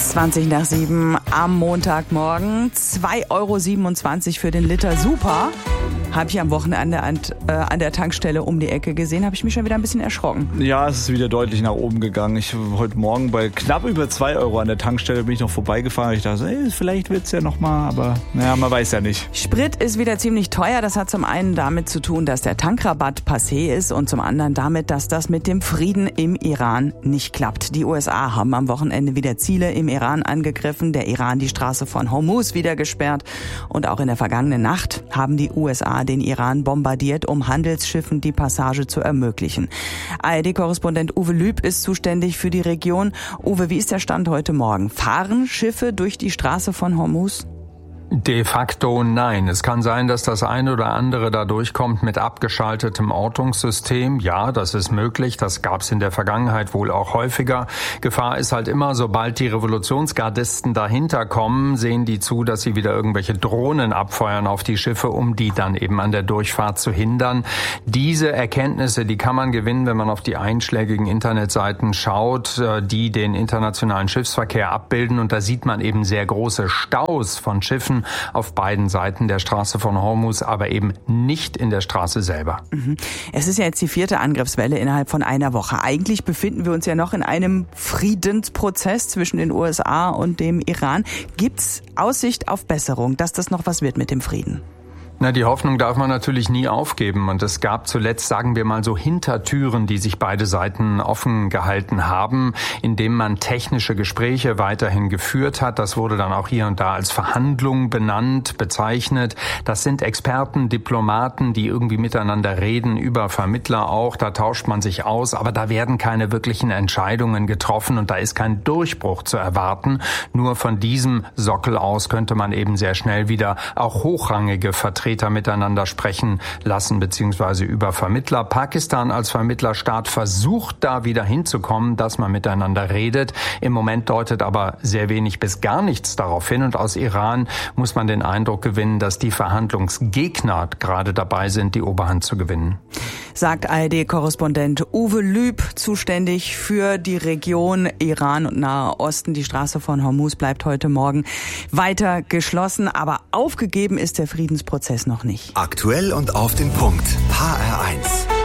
6:20 am Montagmorgen. 2,27 € für den Liter Super. Habe ich am Wochenende an der Tankstelle um die Ecke gesehen, habe ich mich schon wieder ein bisschen erschrocken. Ja, es ist wieder deutlich nach oben gegangen. Heute Morgen bei knapp über 2 € an der Tankstelle bin ich noch vorbeigefahren. Ich dachte, vielleicht wird's ja nochmal, aber naja, man weiß ja nicht. Sprit ist wieder ziemlich teuer. Das hat zum einen damit zu tun, dass der Tankrabatt passé ist und zum anderen damit, dass das mit dem Frieden im Iran nicht klappt. Die USA haben am Wochenende wieder Ziele im Iran angegriffen, der Iran die Straße von Hormuz wieder gesperrt und auch in der vergangenen Nacht haben die USA den Iran bombardiert, um Handelsschiffen die Passage zu ermöglichen. ARD-Korrespondent Uwe Lüb ist zuständig für die Region. Uwe, wie ist der Stand heute Morgen? Fahren Schiffe durch die Straße von Hormuz? De facto nein. Es kann sein, dass das eine oder andere da durchkommt mit abgeschaltetem Ortungssystem. Ja, das ist möglich. Das gab es in der Vergangenheit wohl auch häufiger. Gefahr ist halt immer, sobald die Revolutionsgardisten dahinter kommen, sehen die zu, dass sie wieder irgendwelche Drohnen abfeuern auf die Schiffe, um die dann eben an der Durchfahrt zu hindern. Diese Erkenntnisse, die kann man gewinnen, wenn man auf die einschlägigen Internetseiten schaut, die den internationalen Schiffsverkehr abbilden. Und da sieht man eben sehr große Staus von Schiffen auf beiden Seiten der Straße von Hormuz, aber eben nicht in der Straße selber. Es ist ja jetzt die 4. Angriffswelle innerhalb von einer Woche. Eigentlich befinden wir uns ja noch in einem Friedensprozess zwischen den USA und dem Iran. Gibt's Aussicht auf Besserung, dass das noch was wird mit dem Frieden? Die Hoffnung darf man natürlich nie aufgeben. Und es gab zuletzt, sagen wir mal, so Hintertüren, die sich beide Seiten offen gehalten haben, indem man technische Gespräche weiterhin geführt hat. Das wurde dann auch hier und da als Verhandlung benannt, bezeichnet. Das sind Experten, Diplomaten, die irgendwie miteinander reden, über Vermittler auch. Da tauscht man sich aus, aber da werden keine wirklichen Entscheidungen getroffen und da ist kein Durchbruch zu erwarten. Nur von diesem Sockel aus könnte man eben sehr schnell wieder auch hochrangige Vertreter miteinander sprechen lassen, beziehungsweise über Vermittler. Pakistan als Vermittlerstaat versucht da wieder hinzukommen, dass man miteinander redet. Im Moment deutet aber sehr wenig bis gar nichts darauf hin. Und aus Iran muss man den Eindruck gewinnen, dass die Verhandlungsgegner gerade dabei sind, die Oberhand zu gewinnen. Sagt ARD-Korrespondent Uwe Lüb, zuständig für die Region Iran und Nahe Osten. Die Straße von Hormuz bleibt heute Morgen weiter geschlossen, aber aufgegeben ist der Friedensprozess noch nicht. Aktuell und auf den Punkt. HR1.